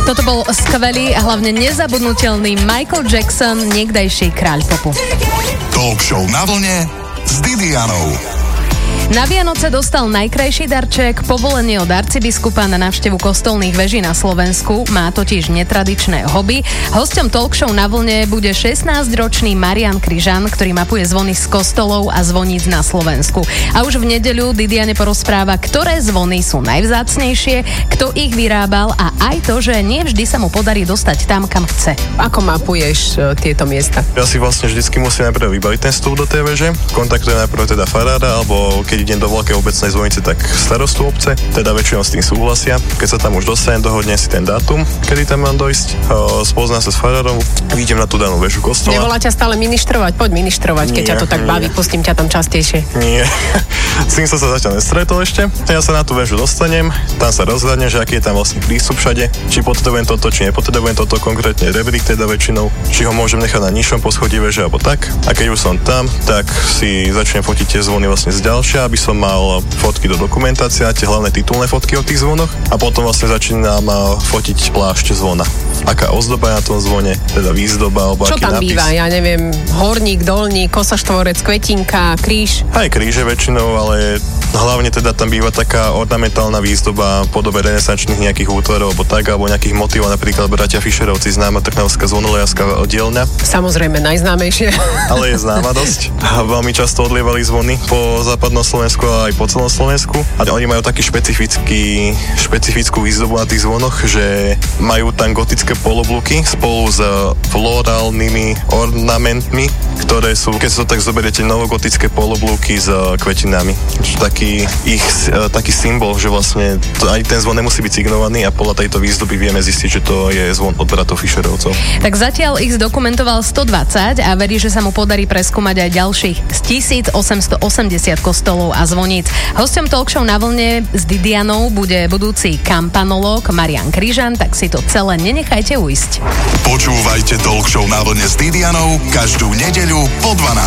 Toto bol skvelý a hlavne nezabudnutelný Michael Jackson, niekdajší kráľ popu. Talk show na vlne s Didianou. Na Vianoce dostal najkrajší darček, povolenie od arcibiskupa na návštevu kostolných veží na Slovensku. Má totiž netradičné hobby. Hosťom Talk show na vlne bude 16-ročný Marian Križan, ktorý mapuje zvony z kostolov a zvoníc na Slovensku. A už v nedeľu Didiane porozpráva, ktoré zvony sú najvzácnejšie, kto ich vyrábal a aj to, že nie vždy sa mu podarí dostať tam, kam chce. Ako mapuješ tieto miesta? Ja si vlastne vždycky musím najprv vybaviť ten vstup do tej veže. Kontaktujem najprv teda farára, alebo keď idem do veľkej obecnej zvonice, tak starostu obce, teda väčšinou s tým súhlasia. Keď sa tam už dostanem, dohodne si ten dátum, kedy tam mám dojsť, spoznám sa s farárom, idem na tú danú väžu kostola. Nevolá ťa stále ministrovať? Poď ministrovať, keď ťa to tak baví, pustím ťa tam častejšie. Nie, s tým som sa zatiaľ nestretol ešte. Ja sa na tú väžu dostanem, tam sa rozhľadnem, že aký je tam vlastne prístup všade, či potrebujem toto, či nepotrebujem toto, konkrétne rebrík teda väčšinou, či ho môžem nechať na nižšom poschodí veže alebo tak. A keď už som tam, tak si začnem fotiť tie zvony vlastne z ďalšia, aby som mal fotky do dokumentácie, tie hlavné titulné fotky o tých zvonoch a potom vlastne začínam fotiť plášť zvona. Aká ozdoba je na tom zvone, teda výzdoba alebo čo aký tam nápis. Býva? Ja neviem, horník, dolník, kosaštvorec, kvetinka, kríž. Aj kríže väčšinou, ale hlavne teda tam býva taká ornamentálna výzdoba v podobe renesančných nejakých útvarov alebo tak, alebo nejakých motivov, napríklad bratia Fischerovci, známa trnavská zvonolejárska dielňa. Samozrejme, najznámejšie. Ale je známa dosť. A veľmi často odlievali zvony po západnom Slovensku a aj po celom Slovensku. A oni majú taký špecifickú výzdobu na tých zvonoch, že majú tam gotické polobluky spolu s florálnymi ornamentmi, ktoré sú, keď sa to tak zoberiete, novogotické polobluky s kvetinami. Taký symbol, že vlastne aj ten zvon nemusí byť signovaný a podľa tejto výzdoby vieme zistiť, že to je zvon od bratov Fischerovcov. Tak zatiaľ ich zdokumentoval 120 a verí, že sa mu podarí preskúmať aj ďalších z 1880 kostolov a zvoníc. Hosťom Talk show na vlne s Didianou bude budúci kampanológ Marian Križan, tak si to celé nenechajte ujsť. Počúvajte Talk show na vlne s Didianou každú nedeľu po 12.